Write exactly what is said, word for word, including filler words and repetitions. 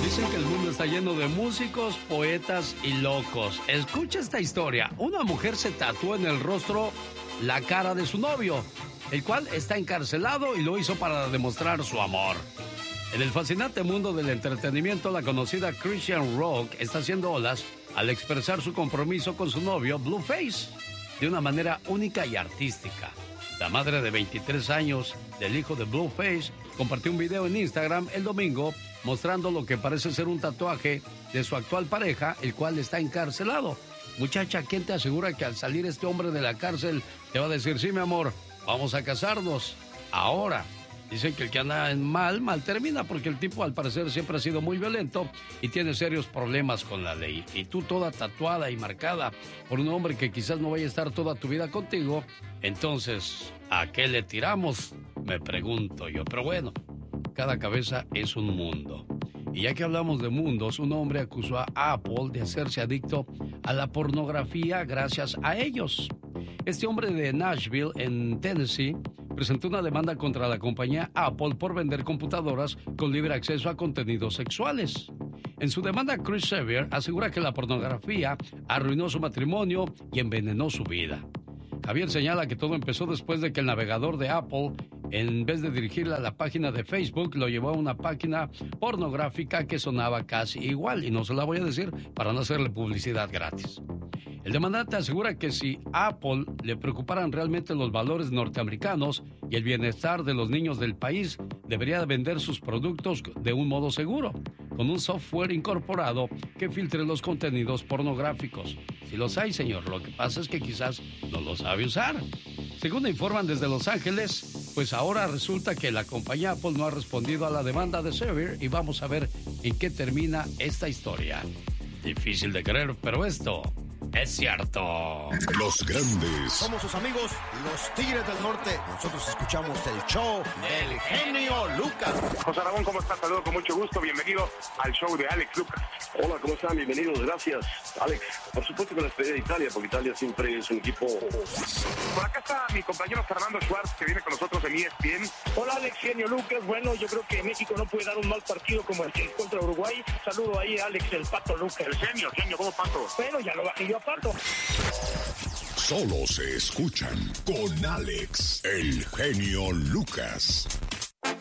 Dicen que el mundo está lleno de músicos, poetas y locos. Escucha esta historia. Una mujer se tatuó en el rostro la cara de su novio, el cual está encarcelado y lo hizo para demostrar su amor. En el fascinante mundo del entretenimiento, la conocida Christian Rock está haciendo olas al expresar su compromiso con su novio Blueface de una manera única y artística. La madre de veintitrés años del hijo de Blueface compartió un video en Instagram el domingo mostrando lo que parece ser un tatuaje de su actual pareja, el cual está encarcelado. Muchacha, ¿quién te asegura que al salir este hombre de la cárcel te va a decir, sí, mi amor, vamos a casarnos ahora? Dicen que el que anda en mal, mal termina, porque el tipo al parecer siempre ha sido muy violento y tiene serios problemas con la ley. Y tú toda tatuada y marcada por un hombre que quizás no vaya a estar toda tu vida contigo, entonces, ¿a qué le tiramos? Me pregunto yo. Pero bueno, cada cabeza es un mundo. Y ya que hablamos de mundos, un hombre acusó a Apple de hacerse adicto a la pornografía gracias a ellos. Este hombre de Nashville, en Tennessee, presentó una demanda contra la compañía Apple por vender computadoras con libre acceso a contenidos sexuales. En su demanda, Chris Sevier asegura que la pornografía arruinó su matrimonio y envenenó su vida. Javier señala que todo empezó después de que el navegador de Apple, en vez de dirigirla a la página de Facebook, lo llevó a una página pornográfica que sonaba casi igual, y no se la voy a decir para no hacerle publicidad gratis. El demandante asegura que si Apple le preocuparan realmente los valores norteamericanos y el bienestar de los niños del país, debería vender sus productos de un modo seguro, con un software incorporado que filtre los contenidos pornográficos. Si los hay, señor, lo que pasa es que quizás no lo sabe usar. Según informan desde Los Ángeles, pues ahora resulta que la compañía Apple no ha respondido a la demanda de Sevier y vamos a ver en qué termina esta historia. Difícil de creer, pero esto es cierto. Los grandes. Somos sus amigos, los Tigres del Norte. Nosotros escuchamos el show del genio Lucas. José Ramón, ¿cómo estás? Saludos con mucho gusto. Bienvenido al show de Alex Lucas. Hola, ¿cómo están? Bienvenidos. Gracias, Alex. Por supuesto que la estrella de Italia, porque Italia siempre es un equipo... Por acá está mi compañero Fernando Schwartz, que viene con nosotros en E S P N. Hola, Alex, genio Lucas. Bueno, yo creo que México no puede dar un mal partido como el que contra Uruguay. Saludo ahí a Alex, el Pato Lucas. El genio, genio, ¿cómo Pato? Bueno, ya lo bajé yo a Pato. Solo se escuchan con Alex, el genio Lucas.